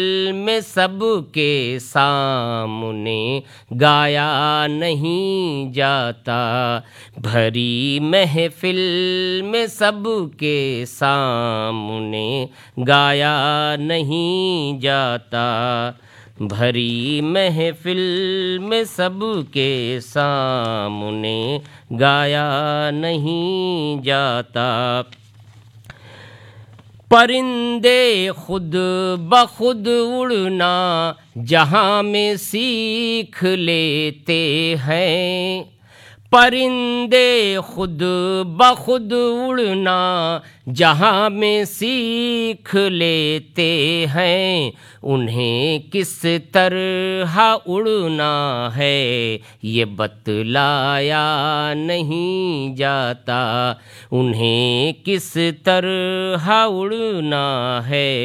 में सबके सामने गाया नहीं जाता, भरी महफिल में सबके सामने गाया नहीं जाता, भरी महफिल में सबके सामने गाया नहीं जाता। परिंदे खुद बखुद उड़ना जहाँ में सीख लेते हैं, परिंदे खुद बखुद उड़ना जहाँ में सीख लेते हैं, उन्हें किस तरह उड़ना है ये बतलाया नहीं जाता, उन्हें किस तरह उड़ना है